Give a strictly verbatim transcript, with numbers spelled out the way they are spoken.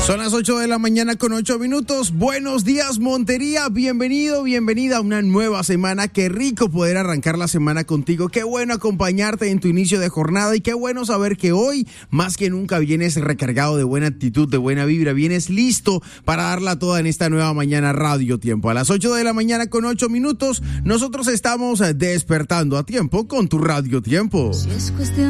Son las ocho de la mañana con ocho minutos. Buenos días, Montería. Bienvenido, bienvenida a una nueva semana. Qué rico poder arrancar la semana contigo. Qué bueno acompañarte en tu inicio de jornada y qué bueno saber que hoy, más que nunca, vienes recargado de buena actitud, de buena vibra. Vienes listo para darla toda en esta nueva mañana Radio Tiempo. A las ocho de la mañana con ocho minutos, nosotros estamos despertando a tiempo con tu Radio Tiempo. Si es cuestión